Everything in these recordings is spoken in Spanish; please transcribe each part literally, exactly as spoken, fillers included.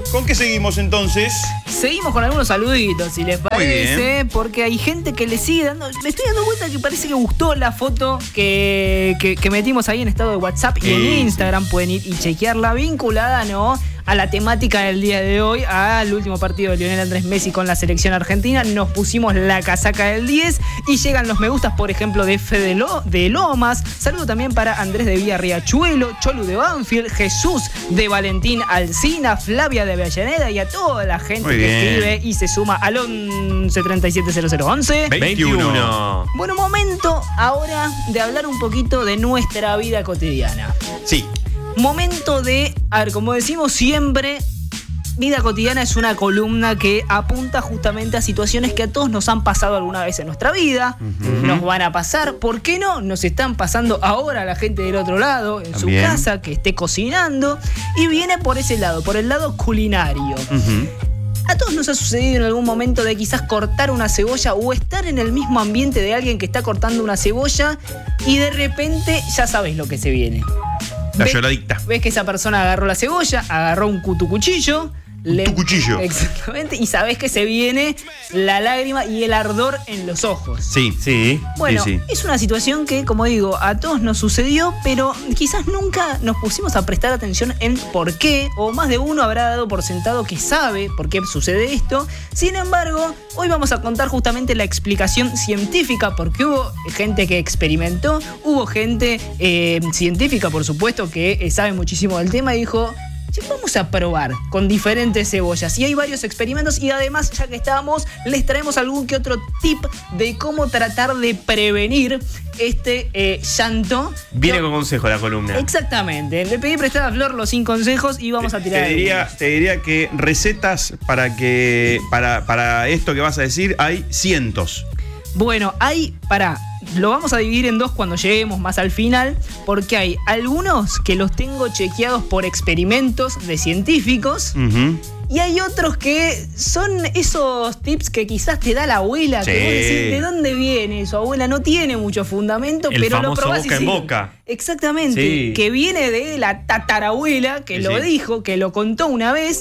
¿con qué seguimos entonces? Seguimos con algunos saluditos, si les parece, porque hay gente que le sigue dando. Me estoy dando cuenta que parece que gustó la foto que, que, que metimos ahí en estado de WhatsApp y sí, en Instagram. Sí. Pueden ir y chequearla, vinculada, ¿no?, a la temática del día de hoy, al último partido de Lionel Andrés Messi con la selección argentina. Nos pusimos la casaca del diez y llegan los me gustas, por ejemplo, de Fede Lo, de Lomas. Saludo también para Andrés de Villarriachuelo, Cholu de Banfield, Jesús de Valentín Alsina, Flavia de Avellaneda y a toda la gente Muy que bien. escribe y se suma al once treinta y siete cero cero once veintiuno. Bueno, momento ahora de hablar un poquito de nuestra vida cotidiana. Sí. Momento de, a ver, como decimos siempre, Vida Cotidiana es una columna que apunta justamente a situaciones que a todos nos han pasado alguna vez en nuestra vida, uh-huh. nos van a pasar, ¿por qué no? Nos están pasando ahora a la gente del otro lado, en También. su casa, que esté cocinando, y viene por ese lado, por el lado culinario. Uh-huh. A todos nos ha sucedido en algún momento de quizás cortar una cebolla o estar en el mismo ambiente de alguien que está cortando una cebolla y de repente ya sabes lo que se viene. La lloradicta. Ves que esa persona agarró la cebolla, agarró un cutucuchillo. Le, tu cuchillo. Exactamente. Y sabés que se viene la lágrima y el ardor en los ojos. Sí, sí. Bueno, sí, sí. es una situación que, como digo, a todos nos sucedió, pero quizás nunca nos pusimos a prestar atención en por qué, o más de uno habrá dado por sentado que sabe por qué sucede esto. Sin embargo, hoy vamos a contar justamente la explicación científica, porque hubo gente que experimentó, hubo gente eh, científica, por supuesto, que eh, sabe muchísimo del tema y dijo: vamos a probar con diferentes cebollas. Y hay varios experimentos y además, ya que estamos, les traemos algún que otro tip de cómo tratar de prevenir este eh, llanto. Viene con consejo la columna. Exactamente. Le pedí prestada a Flor los cinco consejos y vamos a tirar. Te diría, te diría que recetas para que para, para esto que vas a decir hay cientos. Bueno, hay para... Lo vamos a dividir en dos cuando lleguemos más al final, porque hay algunos que los tengo chequeados por experimentos de científicos, uh-huh. y hay otros que son esos tips que quizás te da la abuela, sí. que vos decís, ¿de dónde viene? Su abuela no tiene mucho fundamento, El pero lo probás boca y en sí. boca. Exactamente, sí. que viene de la tatarabuela, que sí, lo sí. dijo, que lo contó una vez.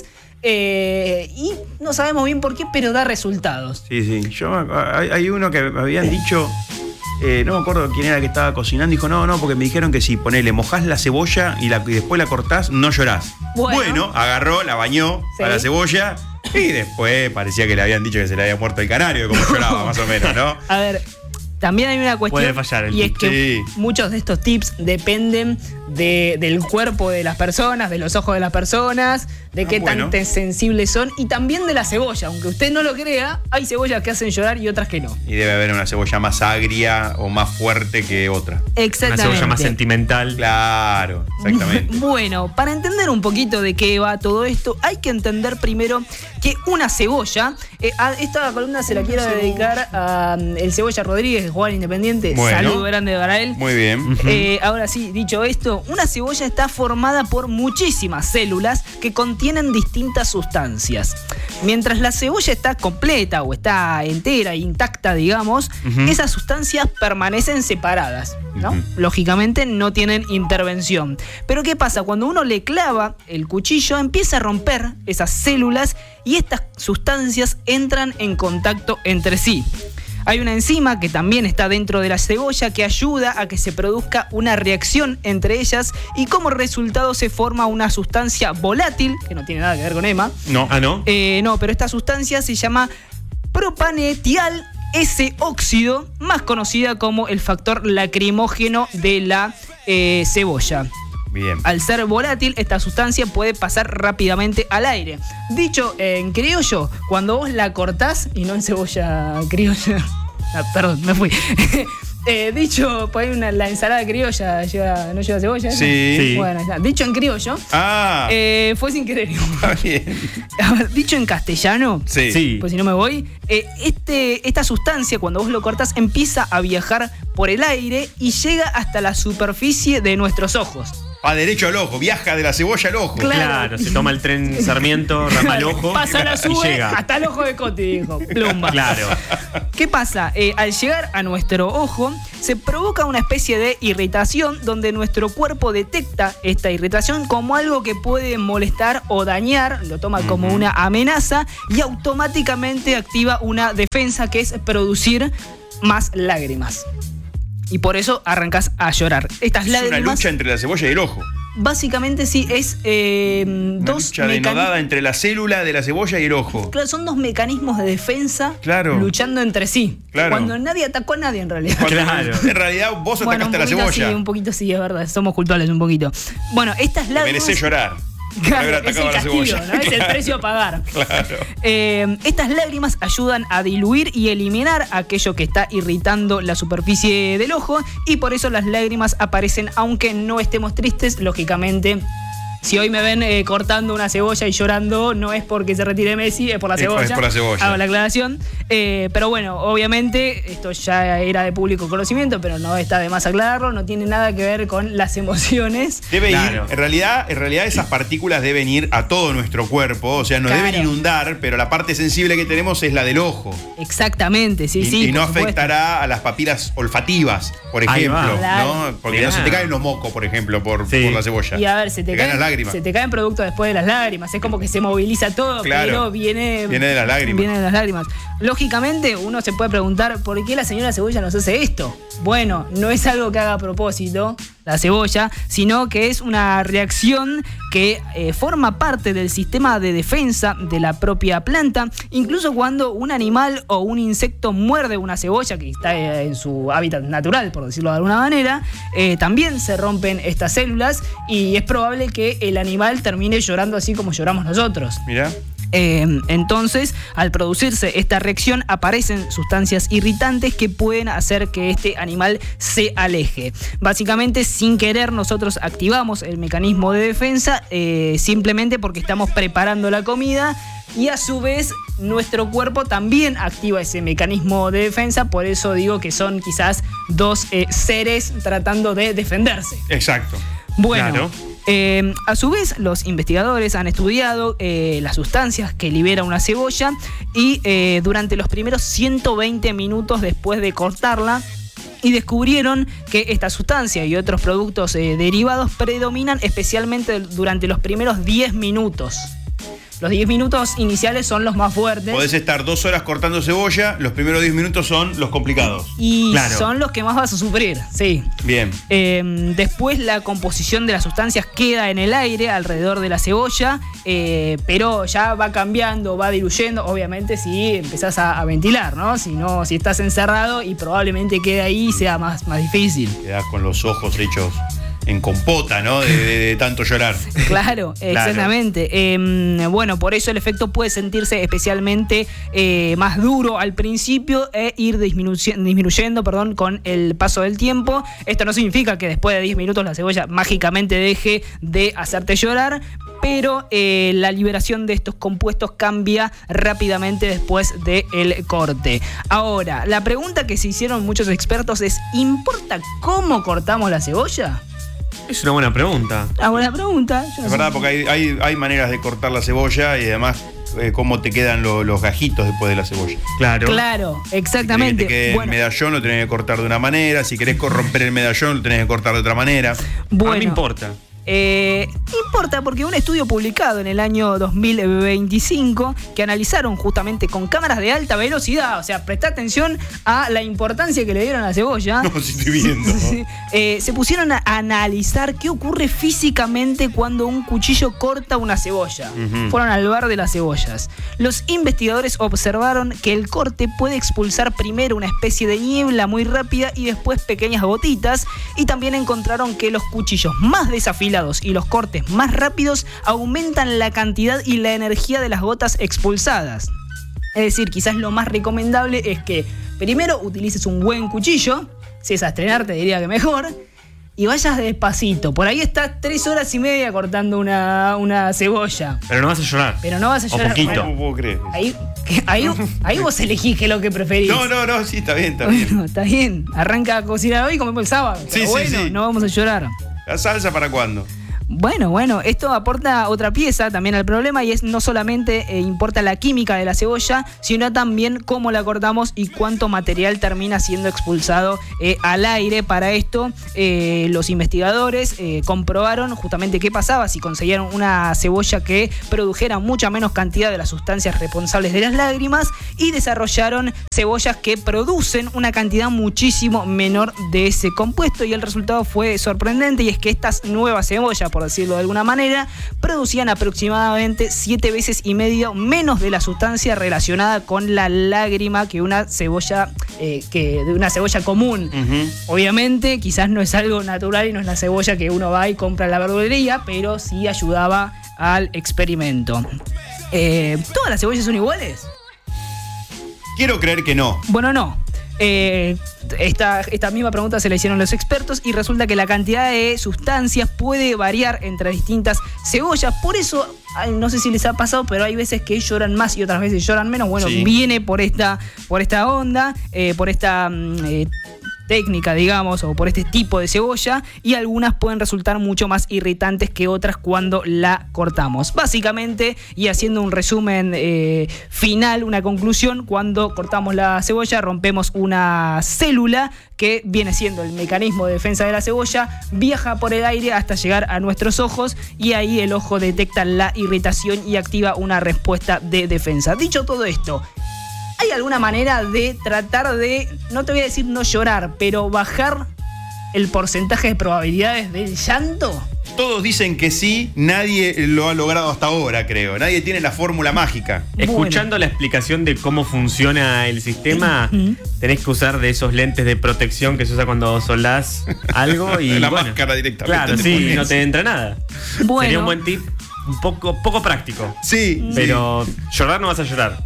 Eh, y no sabemos bien por qué, pero da resultados. Sí, sí. Yo, hay, hay uno que me habían dicho... Eh, no me acuerdo quién era que estaba cocinando. Dijo, no, no, porque me dijeron que si ponele, mojás la cebolla y, la, y después la cortás, no llorás. Bueno, bueno agarró, la bañó sí. a la cebolla y después parecía que le habían dicho que se le había muerto el canario, de cómo lloraba, más o menos, ¿no? A ver, también hay una cuestión. Puede fallar el y es que sí. muchos de estos tips dependen de, del cuerpo de las personas, de los ojos de las personas, de qué bueno. tan sensibles son y también de la cebolla. Aunque usted no lo crea, hay cebollas que hacen llorar y otras que no. Y debe haber una cebolla más agria o más fuerte que otra. Exactamente. Una cebolla más sentimental. Claro, exactamente. Bueno, para entender un poquito de qué va todo esto, hay que entender primero que una cebolla, eh, a esta columna se la quiero dedicar a um, el Cebolla Rodríguez, jugador independiente. Bueno, saludo grande para él. Muy bien. Eh, ahora sí, dicho esto, una cebolla está formada por muchísimas células que contienen distintas sustancias. Mientras la cebolla está completa o está entera, intacta, digamos, uh-huh. esas sustancias permanecen separadas, ¿no? Uh-huh. Lógicamente no tienen intervención. Pero ¿qué pasa? Cuando uno le clava el cuchillo, empieza a romper esas células y estas sustancias entran en contacto entre sí. Hay una enzima que también está dentro de la cebolla que ayuda a que se produzca una reacción entre ellas y como resultado se forma una sustancia volátil, que no tiene nada que ver con Emma. No, ah, no. Eh, no, pero esta sustancia se llama propanetial S-óxido, más conocida como el factor lacrimógeno de la eh, cebolla. Bien. Al ser volátil, esta sustancia puede pasar rápidamente al aire. Dicho en criollo, cuando vos la cortás, y no en cebolla criolla... Ah, perdón, me fui. eh, dicho, por ahí una, la ensalada criolla lleva, ¿no lleva cebolla? Sí. sí. Bueno, dicho en criollo, ah. eh, fue sin querer. Está bien. A ver, dicho en castellano, sí. sí. pues si no me voy, eh, este, esta sustancia, cuando vos lo cortás, empieza a viajar por el aire y llega hasta la superficie de nuestros ojos. Va derecho al ojo, viaja de la cebolla al ojo. Claro. Claro, se toma el tren Sarmiento, rama al ojo Pasa la y sube llega. hasta el ojo de Coti, dijo. Plumba. Claro. ¿Qué pasa? Eh, al llegar a nuestro ojo, se provoca una especie de irritación donde nuestro cuerpo detecta esta irritación como algo que puede molestar o dañar, lo toma como una amenaza y automáticamente activa una defensa que es producir más lágrimas. Y por eso arrancás a llorar. Estas Es lágrimas, una lucha entre la cebolla y el ojo. básicamente sí, es eh, Una dos lucha mecanismos. denodada entre la célula de la cebolla y el ojo. Claro, son dos mecanismos de defensa Claro. luchando entre sí. Claro. Cuando nadie atacó a nadie en realidad. Cuando Claro. En realidad vos Bueno, un atacaste a la poquito cebolla. sí, un poquito sí, es verdad. Somos culpables un poquito. Bueno, estas Te lágrimas... merecés llorar. Por haber Claro, es atacado el a la castigo, cebolla. ¿no? Es el precio a pagar. Claro. Eh, estas lágrimas ayudan a diluir y eliminar aquello que está irritando la superficie del ojo y por eso las lágrimas aparecen aunque no estemos tristes, lógicamente. Si hoy me ven eh, cortando una cebolla y llorando, no es porque se retire Messi, es por la Es cebolla. por la cebolla. Hago la aclaración. Eh, pero bueno, obviamente, esto ya era de público conocimiento, pero no está de más aclararlo, no tiene nada que ver con las emociones. Debe Claro. ir, en realidad, en realidad esas partículas deben ir a todo nuestro cuerpo, o sea, nos Claro. deben inundar, pero la parte sensible que tenemos es la del ojo. Exactamente, sí, y, sí. y no por supuesto. afectará a las papilas olfativas, por Ahí ejemplo, va. Claro. ¿no? Porque Mirá. no se te caen los mocos, por ejemplo, por, Sí. por la cebolla. Y a ver, se te, Te caen caen, las lágrimas. se te caen productos después de las lágrimas. Es como que se moviliza todo, Claro. pero viene, Viene de las lágrimas. Viene de las lágrimas. Lógicamente, uno se puede preguntar ¿por qué la señora Cebolla nos hace esto? Bueno, no es algo que haga a propósito la cebolla, sino que es una reacción que eh, forma parte del sistema de defensa de la propia planta. Incluso cuando un animal o un insecto muerde una cebolla que está eh, en su hábitat natural, por decirlo de alguna manera, eh, también se rompen estas células y es probable que el animal termine llorando así como lloramos nosotros. Mirá. Eh, entonces, al producirse esta reacción, aparecen sustancias irritantes que pueden hacer que este animal se aleje. Básicamente, sin querer, nosotros activamos el mecanismo de defensa eh, simplemente porque estamos preparando la comida y a su vez nuestro cuerpo también activa ese mecanismo de defensa. Por eso digo que son quizás dos eh, seres tratando de defenderse. Exacto. Bueno, Claro. eh, a su vez los investigadores han estudiado eh, las sustancias que libera una cebolla y eh, durante los primeros ciento veinte minutos después de cortarla y descubrieron que esta sustancia y otros productos eh, derivados predominan especialmente durante los primeros diez minutos. Los diez minutos iniciales son los más fuertes. Podés estar dos horas cortando cebolla, los primeros diez minutos son los complicados. Y Claro. son los que más vas a sufrir, sí. Bien. Eh, después la composición de las sustancias queda en el aire alrededor de la cebolla, eh, pero ya va cambiando, va diluyendo, obviamente si empezás a, a ventilar, ¿no? Si no, si estás encerrado y probablemente quede ahí y sea más, más difícil. Quedás con los ojos hechos en compota, ¿no? De, de- de tanto llorar. Claro, exactamente. Eh, bueno, por eso el efecto puede sentirse especialmente eh, más duro al principio e ir disminuye- disminuyendo perdón, con el paso del tiempo. Esto no significa que después de diez minutos la cebolla mágicamente deje de hacerte llorar, pero eh, la liberación de estos compuestos cambia rápidamente después del corte. Ahora, la pregunta que se hicieron muchos expertos es: ¿importa cómo cortamos la cebolla? Es una buena pregunta. Ah, buena pregunta. Yo no Es sé. verdad, porque hay, hay, hay maneras de cortar la cebolla y además eh, cómo te quedan lo- los gajitos después de la cebolla. Claro. Claro, Si querés exactamente. que te quede Bueno, el medallón, lo tenés que cortar de una manera. Si querés romper el medallón, lo tenés que cortar de otra manera. A bueno, mí me importa. Eh, importa porque un estudio publicado en el año dos mil veinticinco que analizaron justamente con cámaras de alta velocidad, o sea, presta atención a la importancia que le dieron a la cebolla. No, si estoy viendo. Sí, eh, se pusieron a analizar qué ocurre físicamente cuando un cuchillo corta una cebolla. Ujú. Fueron al bar de las cebollas. Los investigadores observaron que el corte puede expulsar primero una especie de niebla muy rápida y después pequeñas gotitas, y también encontraron que los cuchillos más desafilados y los cortes más rápidos aumentan la cantidad y la energía de las gotas expulsadas. Es decir, quizás lo más recomendable es que primero utilices un buen cuchillo, si es a estrenar te diría que mejor, y vayas despacito. Por ahí estás tres horas y media cortando una, una cebolla, Pero no vas a llorar. pero no vas a O llorar. poquito. ¿Cómo puedo creer? Ahí, ahí, ahí vos elegís qué es lo que preferís. No, no, no, sí, está bien, está bien. Bueno, está bien. Arranca a cocinar hoy y comemos el sábado. Sí, Pero sí, bueno, sí. no vamos a llorar. ¿La salsa para cuándo? Bueno, bueno, esto aporta otra pieza también al problema y es no solamente eh, importa la química de la cebolla, sino también cómo la cortamos y cuánto material termina siendo expulsado eh, al aire. Para esto, eh, los investigadores eh, comprobaron justamente qué pasaba si conseguían una cebolla que produjera mucha menos cantidad de las sustancias responsables de las lágrimas y desarrollaron cebollas que producen una cantidad muchísimo menor de ese compuesto y el resultado fue sorprendente y es que estas nuevas cebollas, por decirlo de alguna manera, producían aproximadamente siete veces y medio menos de la sustancia relacionada con la lágrima que una cebolla eh, que de una cebolla común. Uh-huh. Obviamente, quizás no es algo natural y no es la cebolla que uno va y compra en la verdulería, pero sí ayudaba al experimento. Eh, ¿Todas las cebollas son iguales? Quiero creer que no. Bueno, no. Eh, esta, esta misma pregunta se la hicieron los expertos y resulta que la cantidad de sustancias puede variar entre distintas cebollas. Por eso, ay, no sé si les ha pasado, pero hay veces que lloran más y otras veces lloran menos. Bueno, sí. viene por esta, por esta onda, eh, por esta eh, técnica, digamos, o por este tipo de cebolla, y algunas pueden resultar mucho más irritantes que otras cuando la cortamos. Básicamente, y haciendo un resumen eh, final, una conclusión, cuando cortamos la cebolla rompemos una célula que viene siendo el mecanismo de defensa de la cebolla, viaja por el aire hasta llegar a nuestros ojos y ahí el ojo detecta la irritación y activa una respuesta de defensa. Dicho todo esto, ¿hay alguna manera de tratar de, no te voy a decir no llorar, pero bajar el porcentaje de probabilidades del llanto? Todos dicen que sí, nadie lo ha logrado hasta ahora, creo. Nadie tiene la fórmula mágica. Escuchando bueno. la explicación de cómo funciona el sistema, uh-huh. tenés que usar de esos lentes de protección que se usa cuando soldás algo y la bueno, máscara directamente. Claro, sí, pones. No te entra nada. Bueno. Sería un buen tip, un poco, poco práctico. Sí. Pero sí. llorar no vas a llorar.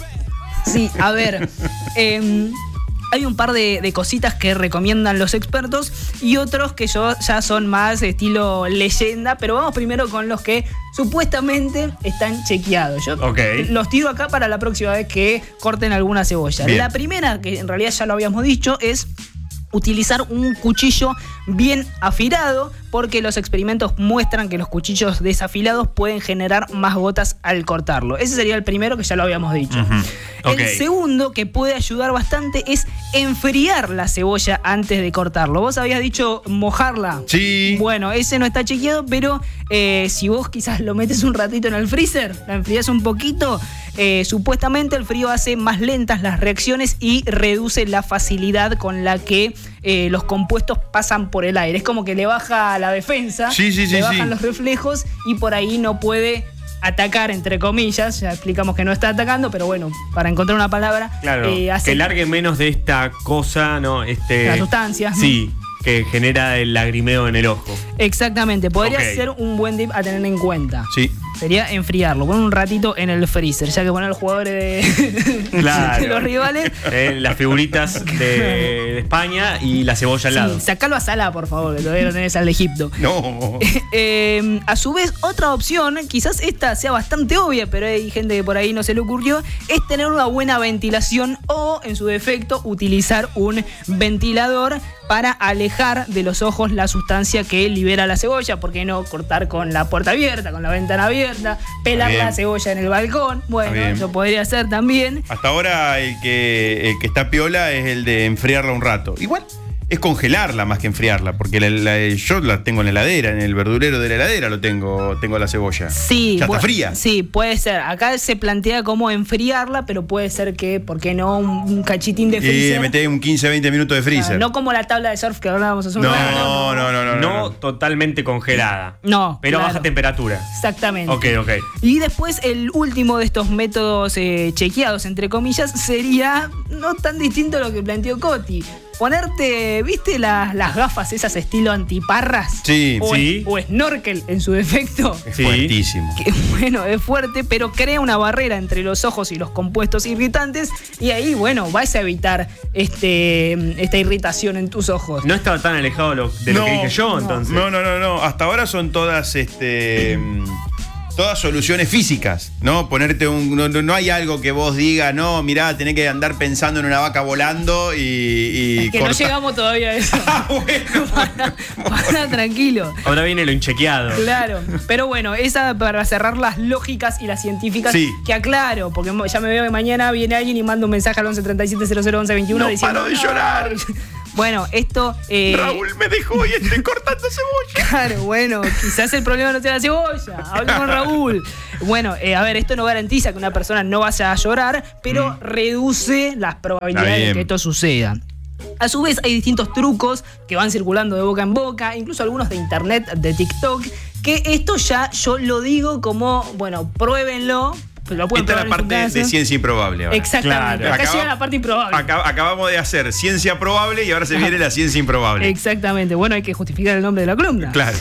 Sí, a ver, eh, hay un par de, de cositas que recomiendan los expertos y otros que yo, ya son más estilo leyenda, pero vamos primero con los que supuestamente están chequeados. Yo okay. los tiro acá para la próxima vez que corten alguna cebolla. Bien. La primera, que en realidad ya lo habíamos dicho, es utilizar un cuchillo bien afilado, porque los experimentos muestran que los cuchillos desafilados pueden generar más gotas al cortarlo. Ese sería el primero, que ya lo habíamos dicho. Uh-huh. Okay. El segundo, que puede ayudar bastante, es enfriar la cebolla antes de cortarlo. Vos habías dicho mojarla. Sí. Bueno, ese no está chequeado, pero eh, si vos quizás lo metes un ratito en el freezer, la enfriás un poquito, eh, supuestamente el frío hace más lentas las reacciones y reduce la facilidad con la que eh, los compuestos pasan por el aire. Es como que le baja la defensa, sí, sí, sí, le bajan sí. los reflejos y por ahí no puede atacar, entre comillas. Ya explicamos que no está atacando, pero bueno, para encontrar una palabra, claro, eh, hace que largue menos de esta cosa, ¿no? Este, la sustancia. Sí, que genera el lagrimeo en el ojo. Exactamente, podría okay. ser un buen tip a tener en cuenta. Sí. Sería enfriarlo, poner un ratito en el freezer, ya que poner los jugadores de, claro. de los rivales. Eh, las figuritas de, de España y la cebolla al sí, lado. sacalo a Salah, por favor, que todavía lo tenés al de Egipto. No. eh, a su vez, otra opción, quizás esta sea bastante obvia, pero hay gente que por ahí no se le ocurrió, es tener una buena ventilación o, en su defecto, utilizar un ventilador para alejar de los ojos la sustancia que libera la cebolla. ¿Por qué no cortar con la puerta abierta, con la ventana abierta, pelar la cebolla en el balcón? Bueno, eso podría ser también. Hasta ahora el que, el que está piola es el de enfriarla un rato. Igual es congelarla más que enfriarla, porque la, la, yo la tengo en la heladera, en el verdurero de la heladera lo tengo, tengo la cebolla. Sí. Ya está bueno, fría. Sí, puede ser. Acá se plantea cómo enfriarla, pero puede ser que, ¿por qué no? Un, un cachitín de freezer. Y meté un quince a veinte minutos de freezer. Ah, no como la tabla de surf que hablábamos hace un no, rato. No, no, no, no, no. No totalmente congelada. No. Pero claro. baja temperatura. Exactamente. Ok, ok. Y después el último de estos métodos eh, chequeados, entre comillas, sería no tan distinto a lo que planteó Coti. Ponerte, ¿viste las, las gafas esas estilo antiparras? Sí, o sí. Es, o snorkel en su defecto. Es sí. fuertísimo. Que, bueno, es fuerte, pero crea una barrera entre los ojos y los compuestos irritantes. Y ahí, bueno, vas a evitar este, esta irritación en tus ojos. No estaba tan alejado de lo, de no, lo que dije yo, no, entonces. No, no, no, no. Hasta ahora son todas este. todas soluciones físicas, ¿no? Ponerte un. No, no hay algo que vos digas, no, mirá, tenés que andar pensando en una vaca volando y. y es que corta. No llegamos todavía a eso. Ah, bueno. para, para, tranquilo. Ahora viene lo inchequeado. Claro. Pero bueno, esa para cerrar las lógicas y las científicas. Sí. Que aclaro, porque ya me veo que mañana viene alguien y manda un mensaje al once treinta y siete cero cero once veintiuno no diciendo. Paro de llorar. Bueno, esto. Eh... Raúl me dejó y estoy cortando cebolla. Claro, bueno, quizás el problema no sea la cebolla. Hablo con Raúl. Bueno, eh, a ver, esto no garantiza que una persona no vaya a llorar, pero mm. reduce las probabilidades de que esto suceda. A su vez, hay distintos trucos que van circulando de boca en boca, incluso algunos de internet, de TikTok, que esto ya yo lo digo como, bueno, pruébenlo. Esta es la parte de ciencia improbable ahora. Exactamente. Claro. Acá Acaba, llega la parte improbable. Acab, acabamos de hacer ciencia probable y ahora se viene la ciencia improbable. Exactamente. Bueno, hay que justificar el nombre de la columna. Claro.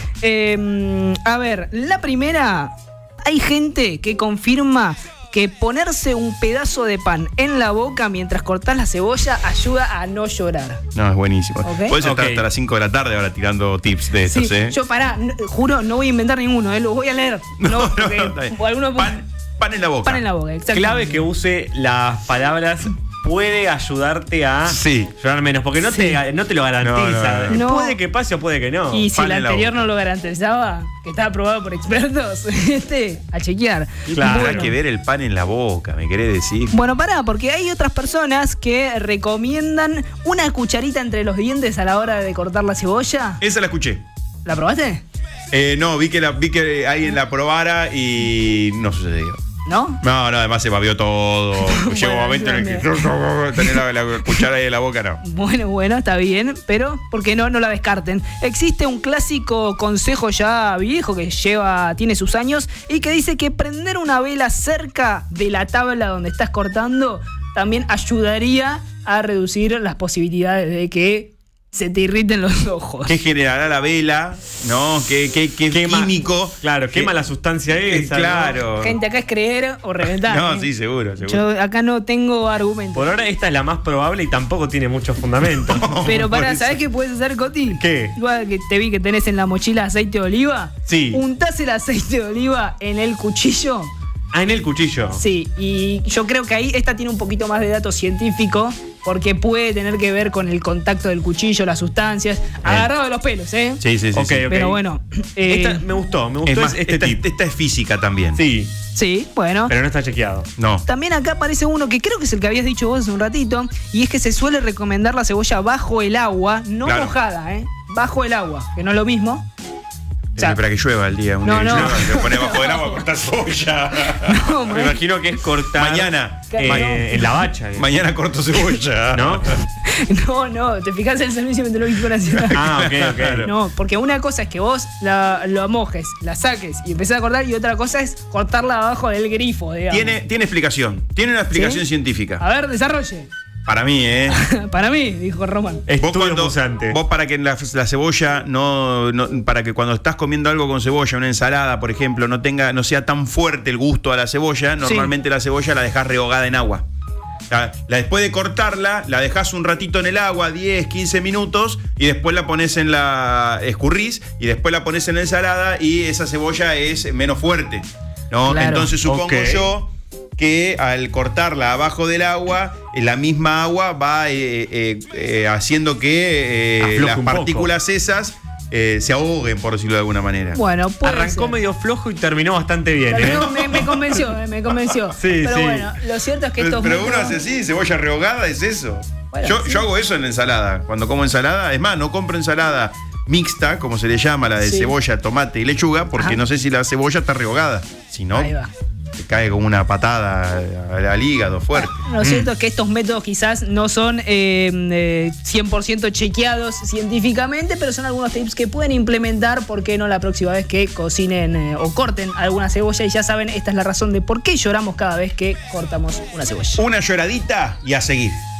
Eh, a ver, la primera, hay gente que confirma que ponerse un pedazo de pan en la boca mientras cortás la cebolla ayuda a no llorar. No, es buenísimo. ¿Okay? Puedes estar okay. hasta las cinco de la tarde ahora tirando tips de estos, sí, ¿eh? Yo, pará, no, juro, no voy a inventar ninguno, ¿eh? Los voy a leer. No, no, porque, no, algunos pan, pan en la boca. Pan en la boca, exactamente. Clave que use las palabras puede ayudarte a sí. llorar menos, porque no, sí. te, no te lo garantiza. No, no, no. Puede que pase o puede que no. Y si el anterior no lo garantizaba, que estaba aprobado por expertos, este, a chequear. Claro, bueno. Hay que ver el pan en la boca, me querés decir. Bueno, pará, porque hay otras personas que recomiendan una cucharita entre los dientes a la hora de cortar la cebolla. Esa la escuché. ¿La probaste? Eh, no, vi que, la, vi que alguien la probara y no sucedió. ¿No? No, no, además se babió todo. Bueno, llegó un momento en el que tener la, la cuchara ahí en la boca, no. Bueno, bueno, está bien, pero ¿por qué no? No la descarten. Existe un clásico consejo ya viejo que lleva, tiene sus años y que dice que prender una vela cerca de la tabla donde estás cortando también ayudaría a reducir las posibilidades de que se te irriten los ojos. ¿Qué generará la vela? ¿No? ¿Qué, qué, qué quema, químico? Claro, quema la sustancia esa. Claro. ¿No? Gente, acá es creer o reventar. No, ¿eh? sí, seguro, seguro. Yo acá no tengo argumentos. Por ahora esta es la más probable y tampoco tiene mucho fundamento. No, pero para, ¿sabés qué puedes hacer, Coti? ¿Qué? Igual que te vi que tenés en la mochila aceite de oliva. Sí. Untás el aceite de oliva en el cuchillo. Ah, en el cuchillo. Sí, y yo creo que ahí esta tiene un poquito más de dato científico, porque puede tener que ver con el contacto del cuchillo, las sustancias, bien. Agarrado de los pelos, ¿eh? Sí, sí, sí. Okay, sí. Okay. Pero bueno. Eh, esta me gustó, me gustó. Es más, este esta, esta es física también. Sí. Sí, bueno. Pero no está chequeado. No. También acá aparece uno que creo que es el que habías dicho vos hace un ratito, y es que se suele recomendar la cebolla bajo el agua, no claro. mojada, ¿eh? Bajo el agua, que no es lo mismo. O sea, para que llueva el día. Un no, día no. llueva, se pone bajo del agua a cortar cebolla. No, me imagino que es cortar. Mañana. Eh, no. En la bacha. Eh. Mañana corto cebolla. ¿No? No, no. Te fijas en el Servicio Meteorológico Nacional. Ah, ok, ok. No, porque una cosa es que vos la, lo mojes, la saques y empecés a cortar, y otra cosa es cortarla abajo del grifo, digamos. Tiene, tiene explicación. Tiene una explicación ¿sí? científica. A ver, desarrolle. Para mí, ¿eh? Para mí, dijo Román. Vos, cuando, vos para que la, la cebolla no, no, para que cuando estás comiendo algo con cebolla, una ensalada, por ejemplo, no tenga, no sea tan fuerte el gusto a la cebolla, normalmente sí. la cebolla la dejás rehogada en agua. La, la, después de cortarla, la dejás un ratito en el agua, diez, quince minutos, y después la pones en la. escurrís, y después la pones en la ensalada, y esa cebolla es menos fuerte, ¿no? Claro. Entonces supongo okay. yo que al cortarla abajo del agua, la misma agua va eh, eh, eh, haciendo que eh, las partículas poco. esas eh, se ahoguen, por decirlo de alguna manera. Bueno, arrancó ser. medio flojo y terminó bastante bien. Terminó, ¿eh? me, me convenció, me convenció. Sí, pero sí. bueno, lo cierto es que pero, esto Pero es uno hace así, cebolla rehogada, es eso. Bueno, yo, sí. yo hago eso en la ensalada. Cuando como ensalada, es más, no compro ensalada mixta, como se le llama, la de sí. cebolla, tomate y lechuga, porque Ajá. no sé si la cebolla está rehogada. Si no, ahí va. te cae como una patada al hígado fuerte. Lo cierto mm. es que estos métodos quizás no son eh, eh, cien por ciento chequeados científicamente, pero son algunos tips que pueden implementar, ¿por qué no la próxima vez que cocinen eh, o corten alguna cebolla? Y ya saben, esta es la razón de por qué lloramos cada vez que cortamos una cebolla. Una lloradita y a seguir.